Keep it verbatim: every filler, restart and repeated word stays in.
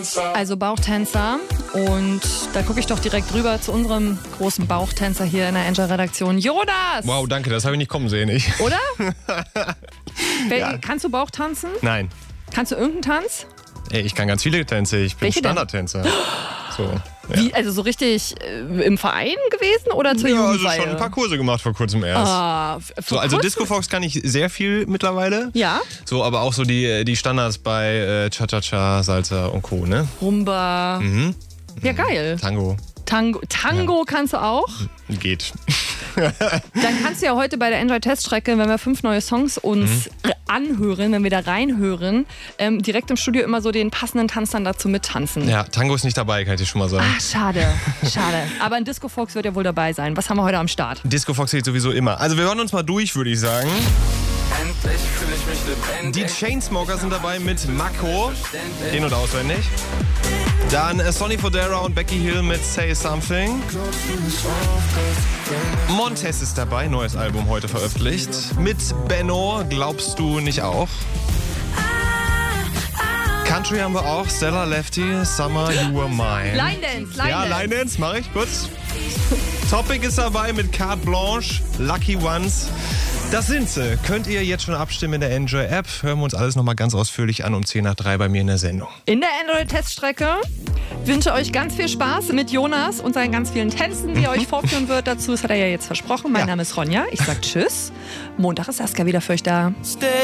Also Bauchtänzer, und da gucke ich doch direkt rüber zu unserem großen Bauchtänzer hier in der Angel-Redaktion, Jonas! Wow, danke, das habe ich nicht kommen sehen. Ich. Oder? Wel- Ja. Kannst du Bauchtanzen? Nein. Kannst du irgendeinen Tanz? Ey, ich kann ganz viele Tänze, ich bin Welche denn? Standardtänzer. So, ja. Wie, also so richtig äh, im Verein gewesen oder zur Ja, also Jugendweihe? schon ein paar Kurse gemacht vor kurzem erst. Ah, f- vor So, also kurzem- Disco Fox kann ich sehr viel mittlerweile. Ja, So, aber auch so die, die Standards bei äh, Cha-Cha-Cha, Salsa und Co., ne? Rumba. Mhm. Ja, geil. Tango. Tango, Tango kannst du auch. Geht. Dann kannst du ja heute bei der Enjoy-Teststrecke, wenn wir fünf neue Songs uns Mhm. anhören, wenn wir da reinhören, ähm, direkt im Studio immer so den passenden Tanz dann dazu mittanzen. Ja, Tango ist nicht dabei, kann ich dir schon mal sagen. Ah, schade, schade. Aber ein Disco Fox wird ja wohl dabei sein. Was haben wir heute am Start? Disco Fox geht sowieso immer. Also wir hören uns mal durch, würde ich sagen. Endlich fühle ich mich lebendig. Die Chainsmokers sind dabei mit Mako, in- und auswendig. Dann äh, Sonny Fodera und Becky Hill mit Say Something. Montez ist dabei, neues Album heute veröffentlicht. Mit Benno, glaubst du nicht auch? Country haben wir auch, Stella Lefty, Summer You Were Mine. Line Dance, Line Ja, Dance. Line Dance, mach ich kurz. Topic ist dabei mit Carte Blanche, Lucky Ones. Das sind sie. Könnt ihr jetzt schon abstimmen in der Enjoy-App. Hören wir uns alles nochmal ganz ausführlich an um zehn nach drei bei mir in der Sendung. In der Android-Teststrecke wünsche euch ganz viel Spaß mit Jonas und seinen ganz vielen Tänzen, die er euch vorführen wird dazu. Das hat er ja jetzt versprochen. Mein Ja. Name ist Ronja. Ich sag Tschüss. Montag ist Saskia wieder für euch da.